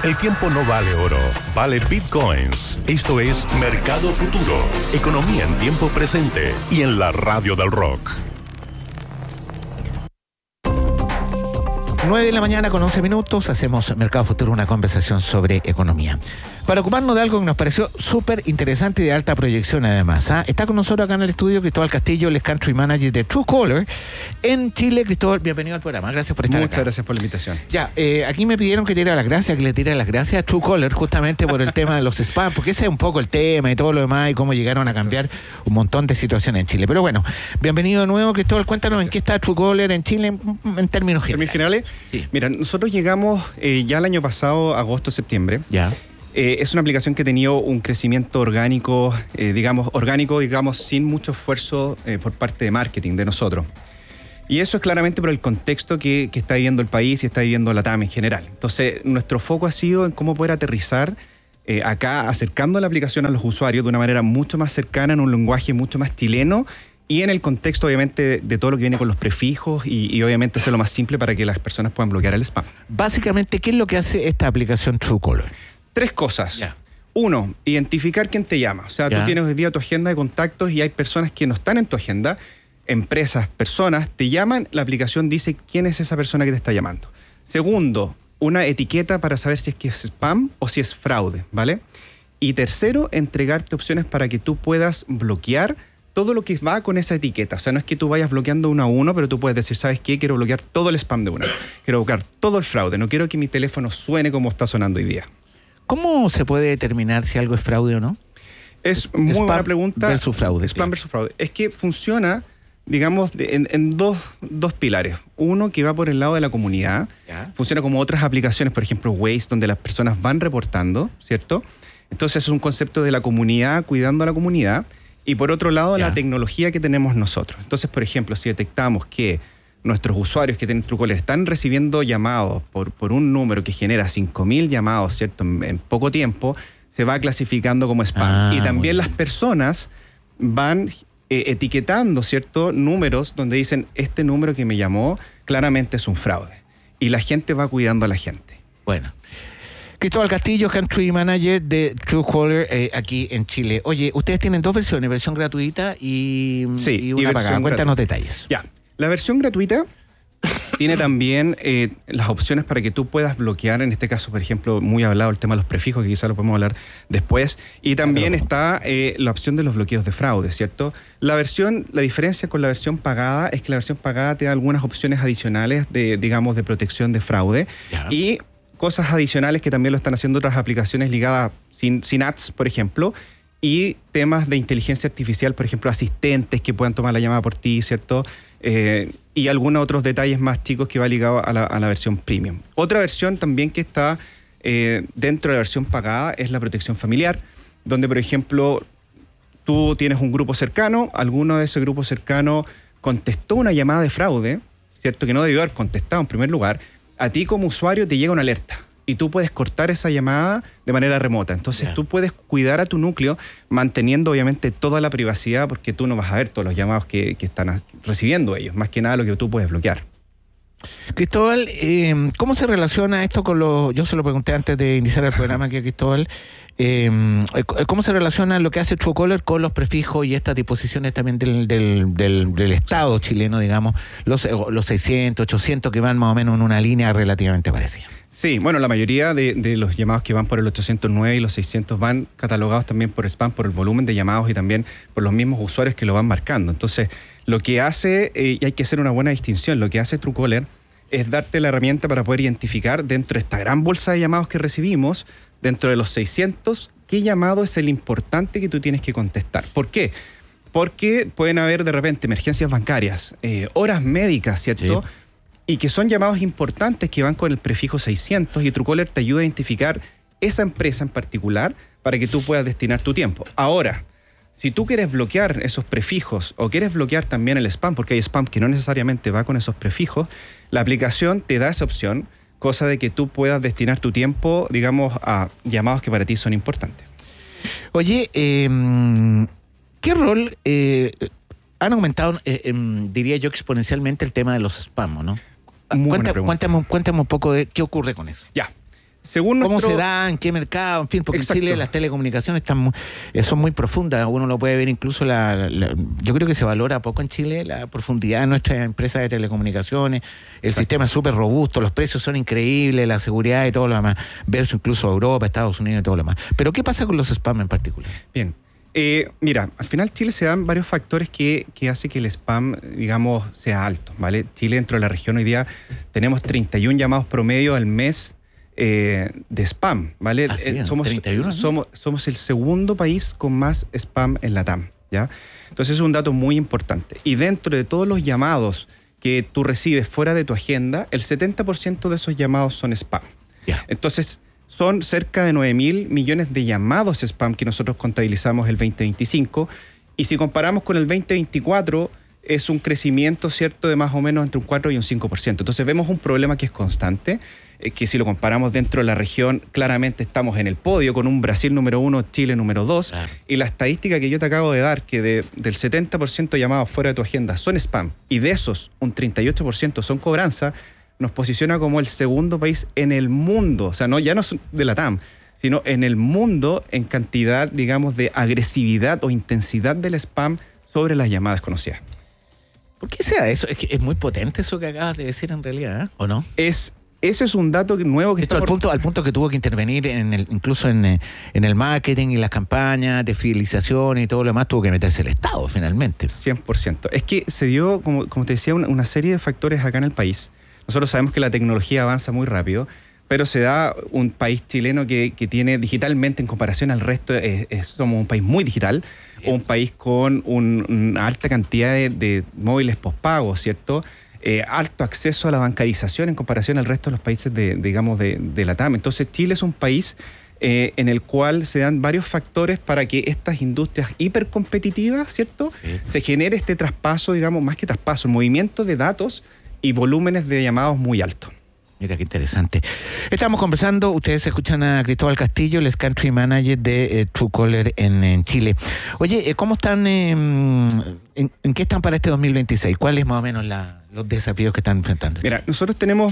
El tiempo no vale oro, vale bitcoins. Esto es Mercado Futuro, economía en tiempo presente y en la radio del rock. 9 de la mañana con 11 minutos, hacemos Mercado Futuro, una conversación sobre economía. Para ocuparnos de algo que nos pareció súper interesante y de alta proyección además. Está con nosotros acá en el estudio Cristóbal Castillo, el Country Manager de Truecaller en Chile. Cristóbal, bienvenido al programa, gracias por estar acá. Muchas gracias por la invitación. Ya, aquí me pidieron que le tire las gracias a Truecaller justamente por el tema de los spam, porque ese es un poco el tema y todo lo demás y cómo llegaron a cambiar un montón de situaciones en Chile. Pero bueno, bienvenido de nuevo, Cristóbal, cuéntanos en qué está Truecaller en Chile en términos generales. Sí. Mira, nosotros llegamos ya el año pasado, agosto-septiembre. Ya. Es una aplicación que ha tenido un crecimiento orgánico, sin mucho esfuerzo por parte de marketing de nosotros. Y eso es claramente por el contexto que está viviendo el país y está viviendo la TAM en general. Entonces, nuestro foco ha sido en cómo poder aterrizar acá, acercando la aplicación a los usuarios de una manera mucho más cercana, en un lenguaje mucho más chileno y en el contexto, obviamente, de todo lo que viene con los prefijos y obviamente hacerlo más simple para que las personas puedan bloquear el spam. Básicamente, ¿qué es lo que hace esta aplicación Truecaller? 3 cosas. Ya. 1, identificar quién te llama. O sea, Ya. Tú tienes hoy día tu agenda de contactos y hay personas que no están en tu agenda, empresas, personas, te llaman, la aplicación dice quién es esa persona que te está llamando. 2, una etiqueta para saber si es que es spam o si es fraude, ¿vale? Y 3, entregarte opciones para que tú puedas bloquear todo lo que va con esa etiqueta. O sea, no es que tú vayas bloqueando uno a uno, pero tú puedes decir, ¿sabes qué? Quiero bloquear todo el spam de una. Quiero bloquear todo el fraude. No quiero que mi teléfono suene como está sonando hoy día. ¿Cómo se puede determinar si algo es fraude o no? Es muy buena pregunta. Versus fraude. Spam claro. versus fraude. Es que funciona, digamos, en dos pilares. Uno que va por el lado de la comunidad. Ya. Funciona como otras aplicaciones, por ejemplo, Waze, donde las personas van reportando, ¿cierto? Entonces es un concepto de la comunidad, cuidando a la comunidad. Y por otro lado, Ya. la tecnología que tenemos nosotros. Entonces, por ejemplo, si detectamos que nuestros usuarios que tienen Truecaller están recibiendo llamados por un número que genera 5.000 llamados, ¿cierto? En poco tiempo, se va clasificando como spam. Y también las personas van etiquetando, ¿cierto? Números donde dicen, este número que me llamó claramente es un fraude. Y la gente va cuidando a la gente. Bueno. Cristóbal Castillo, Country Manager de Truecaller aquí en Chile. Oye, ustedes tienen 2 versiones, versión gratuita y una pagada. Cuéntanos detalles. Ya. La versión gratuita tiene también las opciones para que tú puedas bloquear, en este caso, por ejemplo, muy hablado el tema de los prefijos, que quizás lo podemos hablar después, y también está la opción de los bloqueos de fraude, ¿cierto? La diferencia con la versión pagada es que la versión pagada te da algunas opciones adicionales de protección de fraude. Ya. Y cosas adicionales que también lo están haciendo otras aplicaciones ligadas sin ads, por ejemplo, y temas de inteligencia artificial, por ejemplo, asistentes que puedan tomar la llamada por ti, ¿cierto? Y algunos otros detalles más chicos que va ligado a la versión premium. Otra versión también que está dentro de la versión pagada es la protección familiar, donde, por ejemplo, tú tienes un grupo cercano, alguno de ese grupo cercano contestó una llamada de fraude, ¿cierto? Que no debió haber contestado en primer lugar. A ti como usuario te llega una alerta y tú puedes cortar esa llamada de manera remota. Entonces tú puedes cuidar a tu núcleo manteniendo obviamente toda la privacidad, porque tú no vas a ver todos los llamados que están recibiendo ellos, más que nada lo que tú puedes bloquear. Cristóbal, ¿cómo se relaciona esto con yo se lo pregunté antes de iniciar el programa aquí a Cristóbal, ¿cómo se relaciona lo que hace Truecaller con los prefijos y estas disposiciones también del Estado chileno, digamos, los 600, 800 que van más o menos en una línea relativamente parecida? Sí, bueno, la mayoría de los llamados que van por el 809 y los 600 van catalogados también por spam, por el volumen de llamados y también por los mismos usuarios que lo van marcando. Entonces, lo que hace, y hay que hacer una buena distinción, lo que hace Truecaller es darte la herramienta para poder identificar dentro de esta gran bolsa de llamados que recibimos, dentro de los 600, qué llamado es el importante que tú tienes que contestar. ¿Por qué? Porque pueden haber de repente emergencias bancarias, horas médicas, ¿cierto? Sí. Y que son llamados importantes que van con el prefijo 600 y Truecaller te ayuda a identificar esa empresa en particular para que tú puedas destinar tu tiempo. Ahora, si tú quieres bloquear esos prefijos o quieres bloquear también el spam, porque hay spam que no necesariamente va con esos prefijos, la aplicación te da esa opción, cosa de que tú puedas destinar tu tiempo, digamos, a llamados que para ti son importantes. Oye, ¿qué rol han aumentado, diría yo, exponencialmente el tema de los spam, ¿no? Cuéntame un poco de qué ocurre con eso. Ya. Según ¿Cómo se da? ¿En qué mercado? En fin, porque Exacto. en Chile las telecomunicaciones son muy profundas. Uno lo puede ver incluso yo creo que se valora poco en Chile la profundidad de nuestras empresas de telecomunicaciones. El sistema es súper robusto, los precios son increíbles, la seguridad y todo lo demás, versus incluso Europa, Estados Unidos y todo lo demás. Pero ¿qué pasa con los spam en particular? Bien. Mira, al final Chile se dan varios factores que hace que el spam, digamos, sea alto, ¿vale? Chile, dentro de la región, hoy día tenemos 31 llamados promedio al mes de spam, ¿vale? Sí, Somos 31, ¿no? somos el segundo país con más spam en la TAM, ¿ya? Entonces es un dato muy importante. Y dentro de todos los llamados que tú recibes fuera de tu agenda, el 70% de esos llamados son spam. Ya. Entonces, son cerca de 9.000 millones de llamados spam que nosotros contabilizamos el 2025. Y si comparamos con el 2024, es un crecimiento, ¿cierto?, de más o menos entre un 4 y un 5%. Entonces vemos un problema que es constante, que si lo comparamos dentro de la región, claramente estamos en el podio con un Brasil número 1, Chile número 2. Claro. Y la estadística que yo te acabo de dar, que del 70% de llamados fuera de tu agenda son spam, y de esos un 38% son cobranza, nos posiciona como el segundo país en el mundo, o sea, ya no de la TAM, sino en el mundo en cantidad, digamos, de agresividad o intensidad del spam sobre las llamadas conocidas. ¿Por qué sea eso? Es que es muy potente eso que acabas de decir en realidad, ¿eh? ¿O no? Ese es un dato nuevo que Esto al punto que tuvo que intervenir incluso en el marketing y las campañas de fidelización y todo lo demás, tuvo que meterse el Estado finalmente. 100%. Es que se dio, como te decía, una serie de factores acá en el país. Nosotros sabemos que la tecnología avanza muy rápido, pero se da un país chileno que tiene digitalmente, en comparación al resto, somos un país muy digital, un país con una alta cantidad de móviles postpagos, ¿cierto? Alto acceso a la bancarización en comparación al resto de los países de la TAM. Entonces Chile es un país en el cual se dan varios factores para que estas industrias hipercompetitivas, ¿cierto?, Sí. se genere este traspaso, digamos, más que traspaso, movimiento de datos y volúmenes de llamados muy altos. Mira qué interesante. Estamos conversando, ustedes escuchan a Cristóbal Castillo, el Country Manager de Truecaller en Chile. Oye, ¿cómo están, en qué están para este 2026? ¿Cuáles más o menos los desafíos que están enfrentando? Mira, nosotros tenemos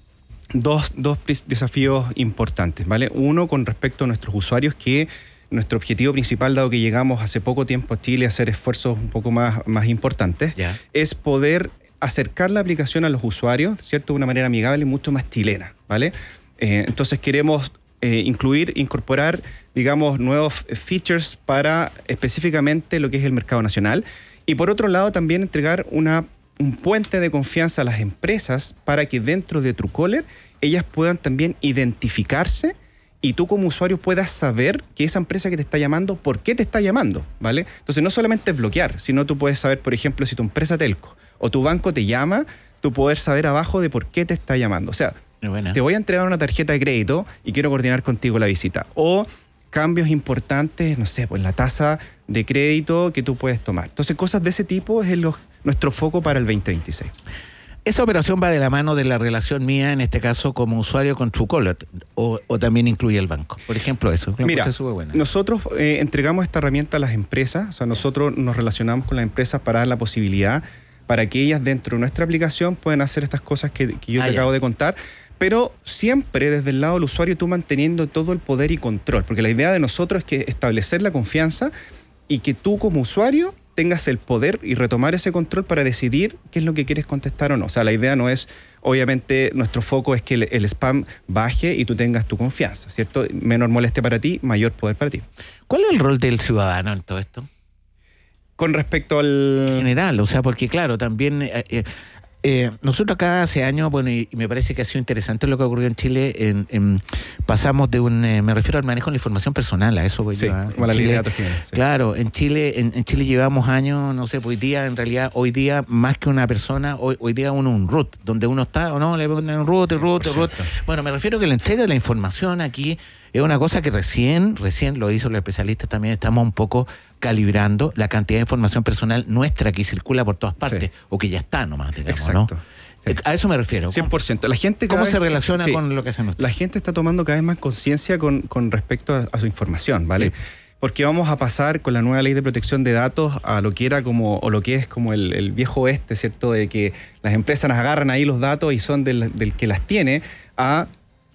dos desafíos importantes, ¿vale? Uno, con respecto a nuestros usuarios, que nuestro objetivo principal, dado que llegamos hace poco tiempo a Chile a hacer esfuerzos un poco más importantes, Ya. es poder acercar la aplicación a los usuarios, ¿cierto?, de una manera amigable y mucho más chilena, ¿vale? Entonces queremos incorporar, digamos, nuevos features para específicamente lo que es el mercado nacional, y por otro lado también entregar un puente de confianza a las empresas para que dentro de Truecaller ellas puedan también identificarse y tú como usuario puedas saber que esa empresa que te está llamando, ¿por qué te está llamando? ¿Vale? Entonces no solamente es bloquear, sino tú puedes saber, por ejemplo, si tu empresa telco o tu banco te llama, tú poder saber abajo de por qué te está llamando. O sea, te voy a entregar una tarjeta de crédito y quiero coordinar contigo la visita. O cambios importantes, no sé, pues la tasa de crédito que tú puedes tomar. Entonces cosas de ese tipo es nuestro foco para el 2026. ¿Esa operación va de la mano de la relación mía, en este caso, como usuario con Truecaller, o también incluye el banco? Por ejemplo, eso. Mira, nosotros entregamos esta herramienta a las empresas, o sea, nosotros nos relacionamos con las empresas para dar la posibilidad para que ellas dentro de nuestra aplicación puedan hacer estas cosas que yo te acabo de contar, pero siempre desde el lado del usuario tú manteniendo todo el poder y control, porque la idea de nosotros es que establecer la confianza y que tú como usuario tengas el poder y retomar ese control para decidir qué es lo que quieres contestar o no. O sea, la idea no es, obviamente, nuestro foco es que el spam baje y tú tengas tu confianza, ¿cierto? Menor molestia para ti, mayor poder para ti. ¿Cuál es el rol del ciudadano en todo esto? Con respecto al... En general, o sea, porque claro, también... nosotros acá hace años, bueno, y me parece que ha sido interesante lo que ocurrió en Chile, pasamos de me refiero al manejo de la información personal, a eso voy sí, yo. Como la ley de datos generales. Sí. Claro, en Chile llevamos años, no sé, hoy día, más que una persona, hoy día un root, donde uno está, o no, le ponen un root. Bueno, me refiero que la entrega de la información aquí es una cosa que recién lo hizo los especialistas también, estamos un poco calibrando la cantidad de información personal nuestra que circula por todas partes, o que ya está nomás, digamos, exacto. ¿no? Sí. A eso me refiero. 100%. La gente ¿Cómo se relaciona con lo que hacen ustedes? La gente está tomando cada vez más conciencia con respecto a su información, ¿vale? Sí. Porque vamos a pasar con la nueva ley de protección de datos a lo que era como, o lo que es como el viejo oeste, ¿cierto? De que las empresas nos agarran ahí los datos y son del que las tiene, a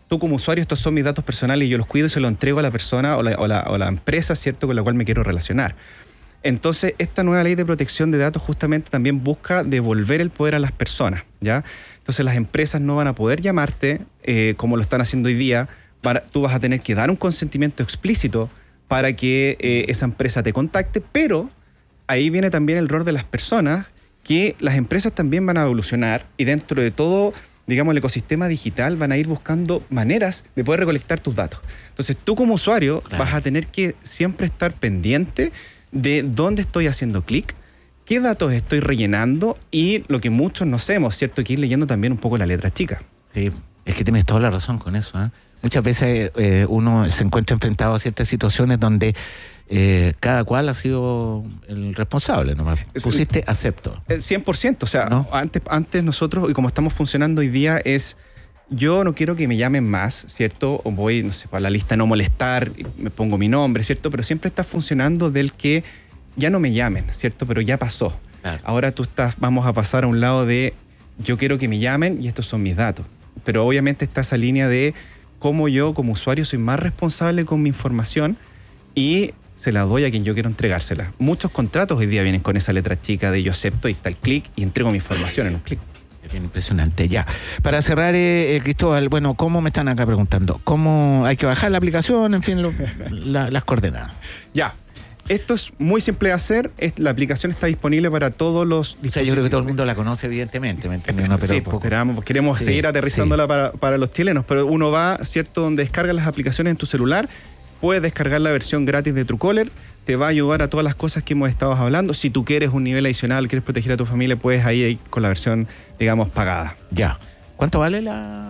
tú como usuario, estos son mis datos personales y yo los cuido y se los entrego a la persona o la empresa, ¿cierto?, con la cual me quiero relacionar. Entonces, esta nueva ley de protección de datos justamente también busca devolver el poder a las personas, ¿ya? Entonces, las empresas no van a poder llamarte como lo están haciendo hoy día. Tú vas a tener que dar un consentimiento explícito para que esa empresa te contacte, pero ahí viene también el rol de las personas, que las empresas también van a evolucionar y dentro de todo, digamos, el ecosistema digital van a ir buscando maneras de poder recolectar tus datos. Entonces, tú como usuario vas a tener que siempre estar pendiente de dónde estoy haciendo clic, qué datos estoy rellenando y lo que muchos no hacemos, ¿cierto? Que ir leyendo también un poco la letra chica. Sí, es que tienes toda la razón con eso, ¿eh? Muchas veces uno se encuentra enfrentado a ciertas situaciones donde cada cual ha sido el responsable, nomás. Pusiste acepto. 100%, o sea, ¿no? Antes nosotros, y como estamos funcionando hoy día, es yo no quiero que me llamen más, ¿cierto? O voy, no sé, para la lista no molestar, me pongo mi nombre, ¿cierto? Pero siempre está funcionando del que ya no me llamen, ¿cierto? Pero ya pasó. Claro. Ahora vamos a pasar a un lado de yo quiero que me llamen y estos son mis datos. Pero obviamente está esa línea de cómo yo como usuario soy más responsable con mi información y se la doy a quien yo quiero entregársela. Muchos contratos hoy día vienen con esa letra chica de yo acepto y está el clic y entrego mi información en un clic. Bien impresionante, ya. Para cerrar, Cristóbal, bueno, ¿cómo me están acá preguntando? ¿Cómo hay que bajar la aplicación? En fin, las coordenadas. Ya. Esto es muy simple de hacer. La aplicación está disponible para todos los dispositivos. O sea, yo creo que todo el mundo la conoce, evidentemente, ¿me entiendes? No, pero sí, queremos seguir aterrizándola para los chilenos, pero uno va, ¿cierto?, donde descargas las aplicaciones en tu celular, puedes descargar la versión gratis de Truecaller, te va a ayudar a todas las cosas que hemos estado hablando. Si tú quieres un nivel adicional, quieres proteger a tu familia, puedes ahí con la versión, digamos, pagada. Ya. ¿Cuánto vale la...?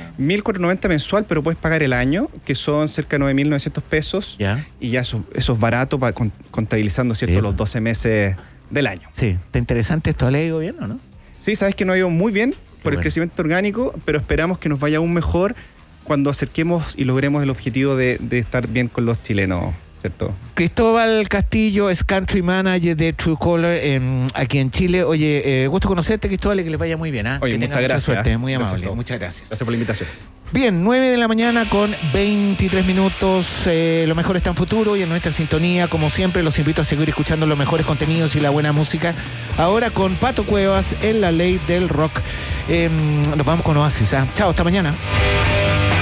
1.490 mensual, pero puedes pagar el año, que son cerca de 9.900 pesos. Ya. Y ya eso es barato, contabilizando, ¿cierto?, los 12 meses del año. Sí. ¿Está interesante esto? ¿Le ha ido bien o no? Sí, sabes que nos ha ido muy bien por el crecimiento orgánico, pero esperamos que nos vaya aún mejor cuando acerquemos y logremos el objetivo de estar bien con los chilenos, ¿cierto? Cristóbal Castillo es Country Manager de Truecaller aquí en Chile. Oye, gusto conocerte, Cristóbal, y que les vaya muy bien. Oye, muchas gracias. Suerte, muy amable. Muchas gracias. Gracias por la invitación. Bien, 9 de la mañana con 23 minutos. Lo mejor está en futuro y en nuestra sintonía. Como siempre, los invito a seguir escuchando los mejores contenidos y la buena música. Ahora con Pato Cuevas en La Ley del Rock. Nos vamos con Oasis. Chao, hasta mañana.